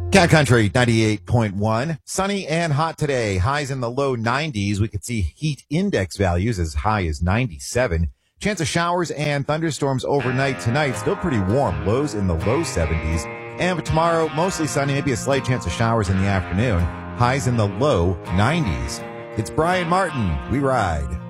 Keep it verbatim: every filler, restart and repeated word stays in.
Cat Country ninety-eight point one. Sunny and hot today. Highs in the low nineties. We could see heat index values as high as ninety-seven. Chance of showers and thunderstorms overnight tonight. Still pretty warm. Lows in the low seventies. And for tomorrow, mostly sunny. Maybe a slight chance of showers in the afternoon. Highs in the low nineties. It's Brian Martin. We ride.